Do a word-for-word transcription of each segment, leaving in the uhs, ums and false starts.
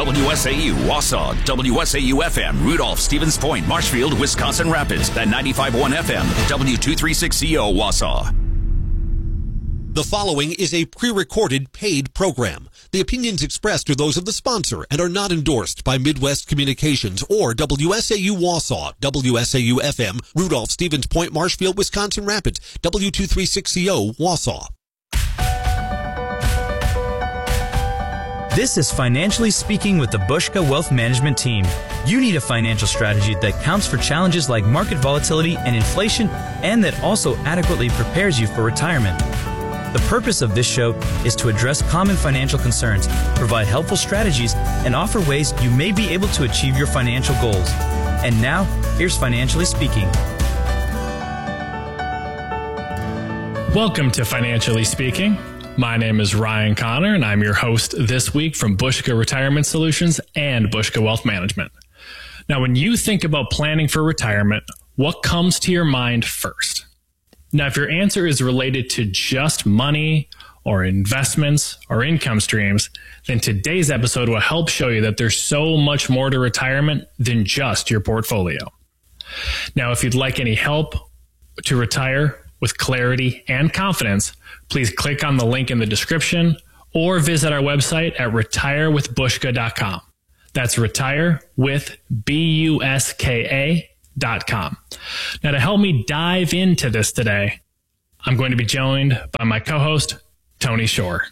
W S A U, Wausau, W S A U F M, Rudolph, Stevens Point, Marshfield, Wisconsin Rapids, and ninety-five point one F M, W two thirty-six C O, Wausau. The following is a pre-recorded paid program. The opinions expressed are those of the sponsor and are not endorsed by Midwest Communications or W S A U Wausau, W S A U F M, Rudolph, Stevens Point, Marshfield, Wisconsin Rapids, W two thirty-six C O, Wausau. This is Financially Speaking with the Bushka Wealth Management Team. You need a financial strategy that counts for challenges like market volatility and inflation, and that also adequately prepares you for retirement. The purpose of this show is to address common financial concerns, provide helpful strategies, and offer ways you may be able to achieve your financial goals. And now, here's Financially Speaking. Welcome to Financially Speaking. My name is Ryan Connor, and I'm your host this week from Bushka Retirement Solutions and Bushka Wealth Management. Now, when you think about planning for retirement, what comes to your mind first? Now, if your answer is related to just money or investments or income streams, then today's episode will help show you that there's so much more to retirement than just your portfolio. Now, if you'd like any help to retire with clarity and confidence, please click on the link in the description or visit our website at retire with bushka dot com. That's retire with B U S K A dot com. Now, to help me dive into this today, I'm going to be joined by my co-host, Tony Shore.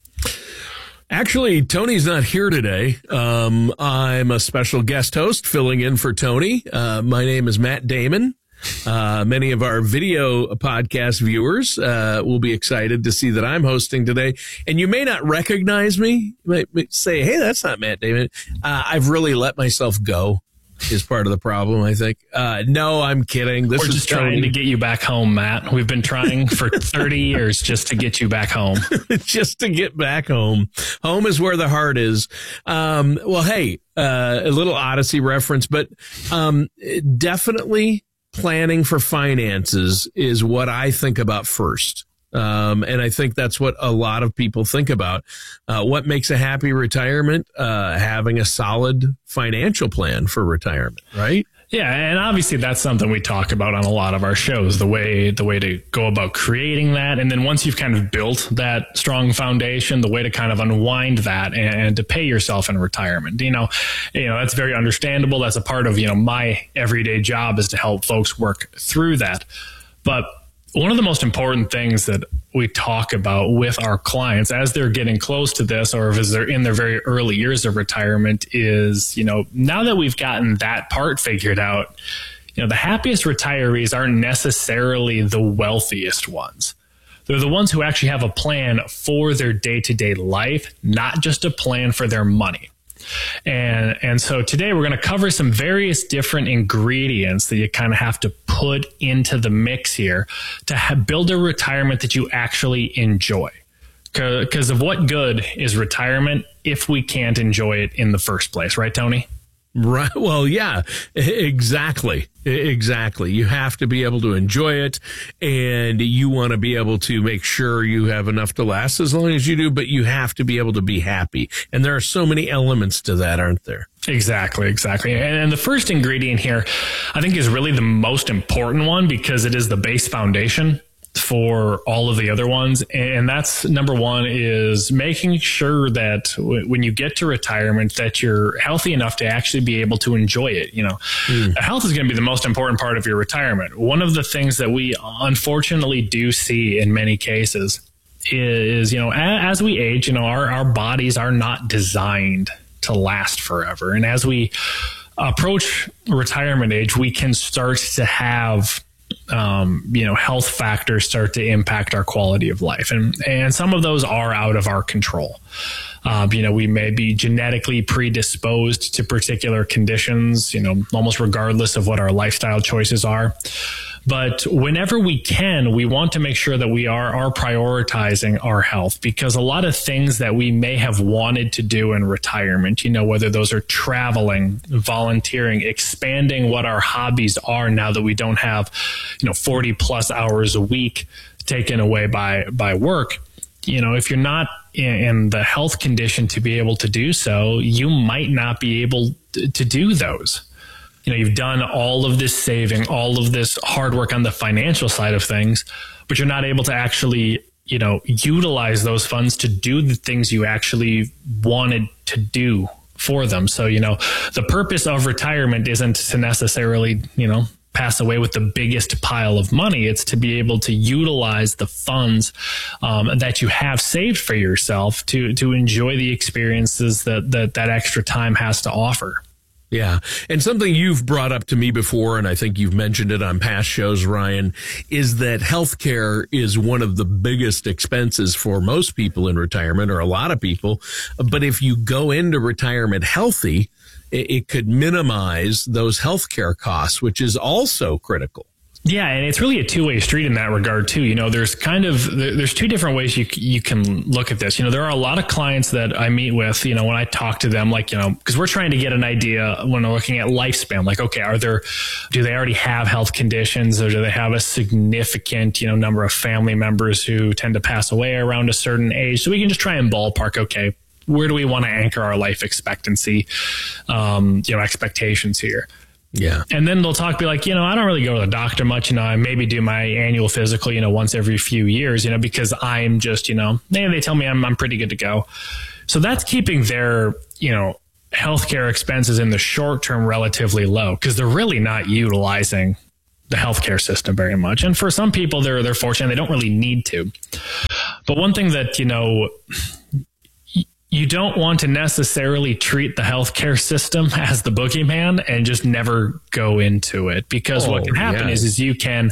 Actually, Tony's not here today. Um, I'm a special guest host filling in for Tony. Uh, my name is Matt Damon. Uh, many of our video podcast viewers uh, will be excited to see that I'm hosting today. And you may not recognize me. You might say, hey, that's not Matt Damon. Uh, I've really let myself go. Is part of the problem, I think. Uh, no, I'm kidding. This We're is just Tony. trying to get you back home, Matt. We've been trying for thirty years just to get you back home. Just to get back home. Home is where the heart is. Um, well, hey, uh, a little Odyssey reference, but um, definitely planning for finances is what I think about first. Um, and I think that's what a lot of people think about. Uh, what makes a happy retirement? Uh, having a solid financial plan for retirement, right? Yeah, and obviously that's something we talk about on a lot of our shows, the way the way to go about creating that. And then once you've kind of built that strong foundation, the way to kind of unwind that and, and to pay yourself in retirement. You know, you know, that's very understandable. That's a part of, you know, my everyday job is to help folks work through that. But one of the most important things that we talk about with our clients as they're getting close to this, or as they're in their very early years of retirement, is, you know, now that we've gotten that part figured out, you know, the happiest retirees aren't necessarily the wealthiest ones. They're the ones who actually have a plan for their day-to-day life, not just a plan for their money. And and so today we're going to cover some various different ingredients that you kind of have to put into the mix here to have, build a retirement that you actually enjoy. Because of what good is retirement if we can't enjoy it in the first place, right, Tony? Right. Well, yeah, exactly. Exactly. You have to be able to enjoy it, and you want to be able to make sure you have enough to last as long as you do, but you have to be able to be happy. And there are so many elements to that, aren't there? Exactly, exactly. And, and the first ingredient here, I think, is really the most important one because it is the base foundation for all of the other ones. And that's number one, is making sure that w- when you get to retirement that you're healthy enough to actually be able to enjoy it. You know, mm. health is going to be the most important part of your retirement. One of the things that we unfortunately do see in many cases is, you know, as, as we age, you know, our, our bodies are not designed to last forever. And as we approach retirement age, we can start to have Um, you know, health factors start to impact our quality of life. And, and some of those are out of our control. Um, you know, we may be genetically predisposed to particular conditions, you know, almost regardless of what our lifestyle choices are. But whenever we can, we want to make sure that we are, are prioritizing our health, because a lot of things that we may have wanted to do in retirement, you know, whether those are traveling, volunteering, expanding what our hobbies are now that we don't have, you know, forty plus hours a week taken away by, by work. you know, if you're not in, in the health condition to be able to do so, you might not be able to, to do those. You know, you've done all of this saving, all of this hard work on the financial side of things, but you're not able to actually, you know, utilize those funds to do the things you actually wanted to do for them. So, you know, the purpose of retirement isn't to necessarily, you know, pass away with the biggest pile of money. It's to be able to utilize the funds um, that you have saved for yourself to to enjoy the experiences that that, that extra time has to offer. Yeah. And something you've brought up to me before, and I think you've mentioned it on past shows, Ryan, is that healthcare is one of the biggest expenses for most people in retirement, or a lot of people. But if you go into retirement healthy, it, it could minimize those healthcare costs, which is also critical. Yeah, and it's really a two-way street in that regard too. You know, there's kind of there's two different ways you you can look at this. You know, there are a lot of clients that I meet with, you know, when I talk to them, like, you know, because we're trying to get an idea when we're looking at lifespan, like, okay, are there, do they already have health conditions, or do they have a significant, you know, number of family members who tend to pass away around a certain age? So we can just try and ballpark, okay, where do we want to anchor our life expectancy, um, you know, expectations here? Yeah. And then they'll talk, be like, you know, I don't really go to the doctor much. You know, I maybe do my annual physical, you know, once every few years, you know, because I'm just, you know, they, they tell me I'm, I'm pretty good to go. So that's keeping their, you know, healthcare expenses in the short term relatively low, because they're really not utilizing the healthcare system very much. And for some people, they're, they're fortunate. They don't really need to. But one thing that, you know, you don't want to necessarily treat the healthcare system as the boogeyman and just never go into it, because oh, what can happen yeah. is, is you can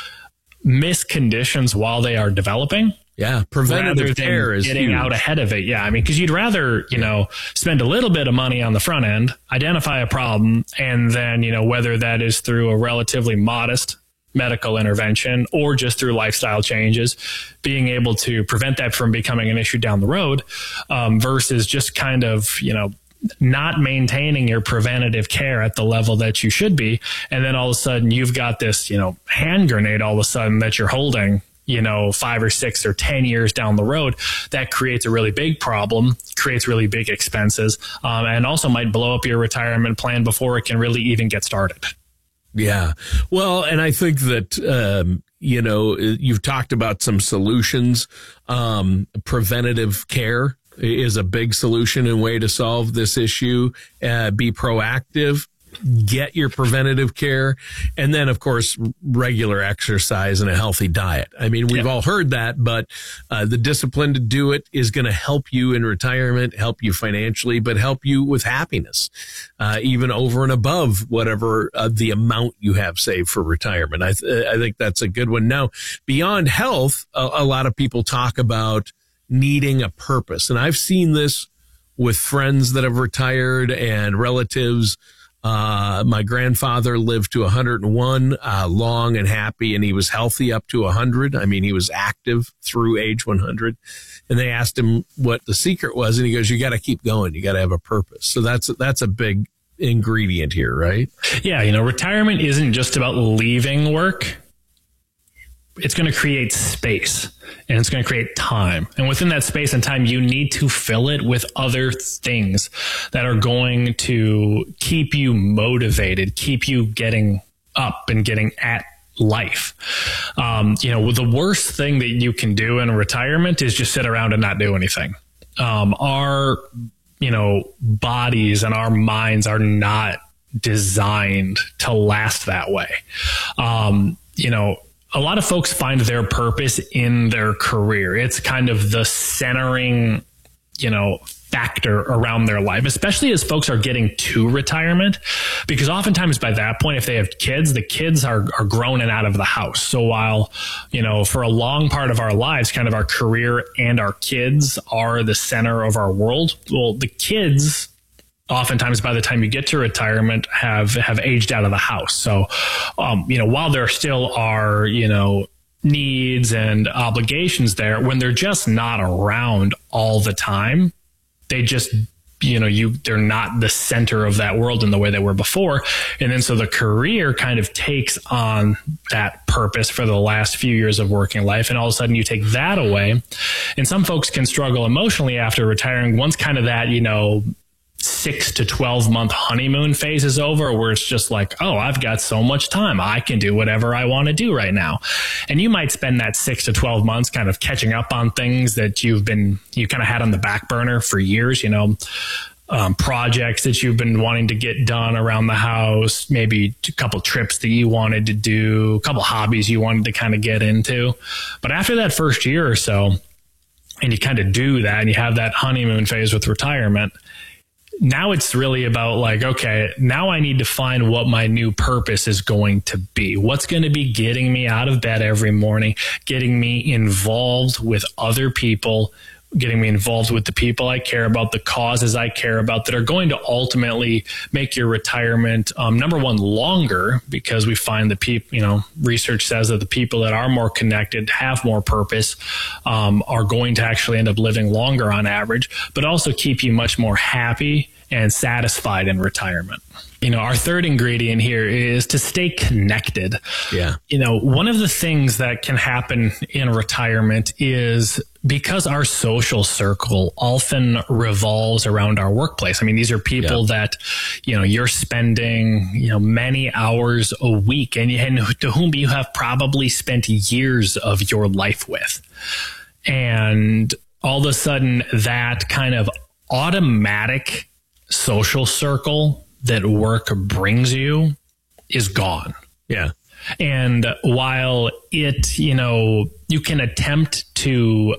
miss conditions while they are developing. Yeah. Preventative care is getting huge. out ahead of it. Yeah. I mean, because you'd rather, you yeah. know, spend a little bit of money on the front end, identify a problem, and then, you know, whether that is through a relatively modest medical intervention or just through lifestyle changes, being able to prevent that from becoming an issue down the road, um, versus just kind of, you know, not maintaining your preventative care at the level that you should be. And then all of a sudden you've got this, you know, hand grenade all of a sudden that you're holding, you know, five or six or ten years down the road. That creates a really big problem, creates really big expenses, um, and also might blow up your retirement plan before it can really even get started. Yeah. Well, and I think that, um, you know, you've talked about some solutions. Um, preventative care is a big solution and way to solve this issue. Uh, be proactive. Get your preventative care. And then, of course, regular exercise and a healthy diet. I mean, we've yeah. all heard that, but uh, the discipline to do it is going to help you in retirement, help you financially, but help you with happiness, uh, even over and above whatever uh, the amount you have saved for retirement. I, th- I think that's a good one. Now, beyond health, a, a lot of people talk about needing a purpose. And I've seen this with friends that have retired and relatives. Uh, my grandfather lived to one hundred one, uh, long and happy, and he was healthy up to one hundred. I mean, he was active through age one hundred. And they asked him what the secret was, and he goes, you got to keep going. You got to have a purpose. So that's, that's a big ingredient here, right? Yeah. You know, retirement isn't just about leaving work. It's going to create space, and it's going to create time. And within that space and time, you need to fill it with other things that are going to keep you motivated, keep you getting up and getting at life. Um, you know, the worst thing that you can do in retirement is just sit around and not do anything. Um, our, you know, bodies and our minds are not designed to last that way. Um, you know, a lot of folks find their purpose in their career. It's kind of the centering, you know, factor around their life, especially as folks are getting to retirement, because oftentimes by that point, if they have kids, the kids are, are grown and out of the house. So while, you know, for a long part of our lives, kind of our career and our kids are the center of our world, well, the kids oftentimes by the time you get to retirement have, have aged out of the house. So, um, you know, while there still are, you know, needs and obligations there, when they're just not around all the time, they just, you know, you, they're not the center of that world in the way they were before. And then so the career kind of takes on that purpose for the last few years of working life. And all of a sudden you take that away. And some folks can struggle emotionally after retiring. Once kind of that, you know, six to twelve month honeymoon phase is over, where it's just like, oh, I've got so much time. I can do whatever I want to do right now. And you might spend that six to twelve months kind of catching up on things that you've been, you kind of had on the back burner for years, you know, um, projects that you've been wanting to get done around the house, maybe a couple trips that you wanted to do, a couple hobbies you wanted to kind of get into. But after that first year or so, and you kind of do that and you have that honeymoon phase with retirement, now it's really about like, okay, now I need to find what my new purpose is going to be. What's going to be getting me out of bed every morning, getting me involved with other people, getting me involved with the people I care about, the causes I care about that are going to ultimately make your retirement, um, number one, longer, because we find that people, you know, research says that the people that are more connected, have more purpose, um, are going to actually end up living longer on average, but also keep you much more happy and satisfied in retirement. You know, our third ingredient here is to stay connected. Yeah. You know, one of the things that can happen in retirement is because our social circle often revolves around our workplace. I mean, these are people yeah. that, you know, you're spending, you know, many hours a week and, and to whom you have probably spent years of your life with. And all of a sudden that kind of automatic social circle that work brings you is gone. Yeah. And while it, you know, you can attempt to